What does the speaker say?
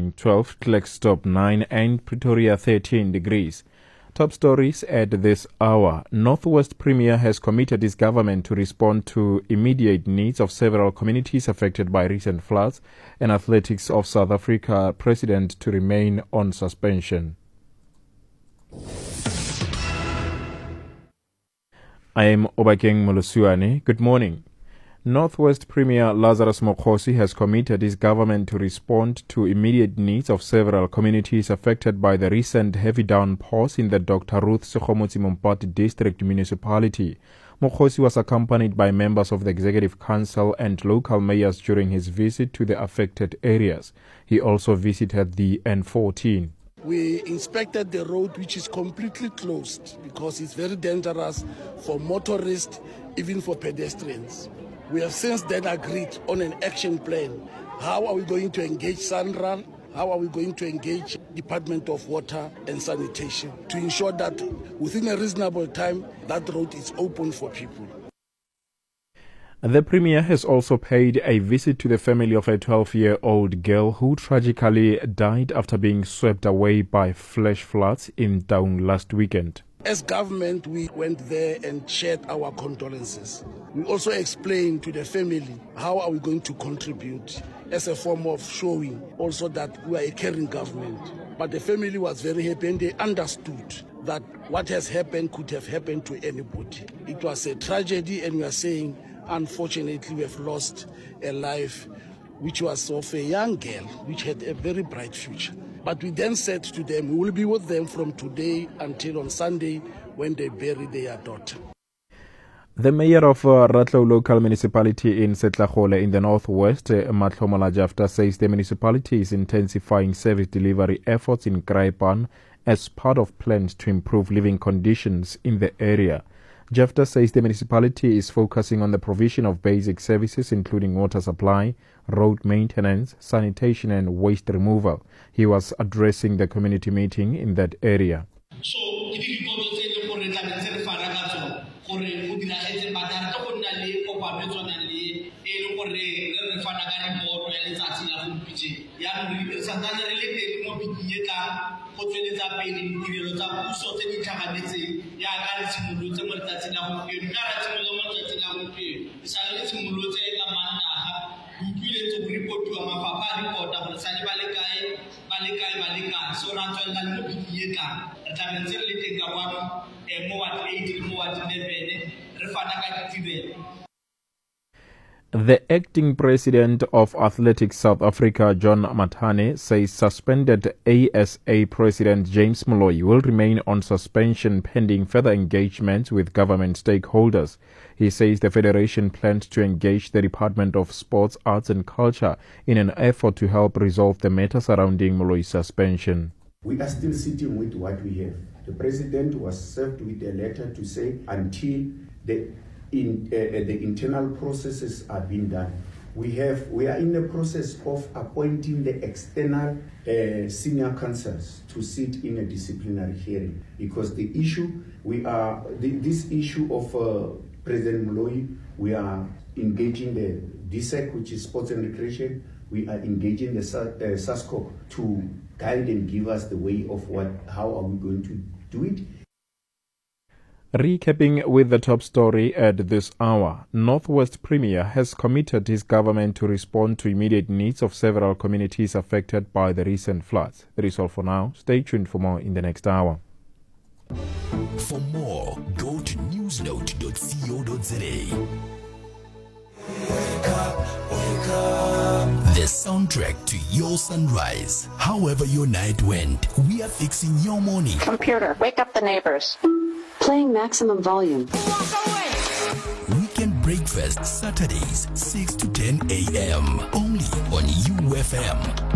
Gauteng 12, Klerksdorp 9 and Pretoria 13 degrees. Top stories at this hour. Northwest Premier has committed his government to respond to immediate needs of several communities affected by recent floods, and Athletics of South Africa president to remain on suspension. I am Obakeng Molosuane. Good morning. Northwest Premier Lazarus Mokgosi has committed his government to respond to immediate needs of several communities affected by the recent heavy downpours in the Dr. Ruth Sekgomotsi Mompati District Municipality. Mokgosi was accompanied by members of the Executive Council and local mayors during his visit to the affected areas. He also visited the N14. We inspected the road, which is completely closed because it's very dangerous for motorists, even for pedestrians. We have since then agreed on an action plan. How are we going to engage SANRAL? How are we going to engage Department of Water and Sanitation to ensure that within a reasonable time that road is open for people? The Premier has also paid a visit to the family of a 12-year-old girl who tragically died after being swept away by flash floods in Taung last weekend. As government, we went there and shared our condolences. We also explained to the family how are we going to contribute as a form of showing also that we are a caring government. But the family was very happy and they understood that what has happened could have happened to anybody. It was a tragedy, and we are saying, unfortunately, we have lost a life which was of a young girl which had a very bright future. But we then said to them, we will be with them from today until on Sunday when they bury their daughter. The mayor of Ratlow local municipality in Setlagole in the northwest, Mahlomola Jafta, says the municipality is intensifying service delivery efforts in Kraipan as part of plans to improve living conditions in the area. Jafta says the municipality is focusing on the provision of basic services including water supply, road maintenance, sanitation and waste removal. He was addressing the community meeting in that area. The acting president of Athletics South Africa, John Mathane, says suspended ASA President James Moloi will remain on suspension pending further engagements with government stakeholders. He says the federation plans to engage the Department of Sports, Arts and Culture in an effort to help resolve the matter surrounding Moloi's suspension. We are still sitting with what we have. The president was served with a letter to say until the internal processes are being done. We are in the process of appointing the external senior counsels to sit in a disciplinary hearing, because the issue this issue of President Moloi, we are engaging the DSEC, which is Sports and Recreation. We are engaging the SASCO to guide and give us the way of how are we going to do it. Recapping with the top story at this hour, Northwest Premier has committed his government to respond to immediate needs of several communities affected by the recent floods. That is all for now. Stay tuned for more in the next hour. For more, go to newsnote.co.za. Wake up, wake up. The soundtrack to your sunrise. However your night went, we are fixing your morning. Computer, wake up the neighbors. Playing maximum volume. Weekend breakfast, Saturdays, 6 to 10 a.m. Only on UFM.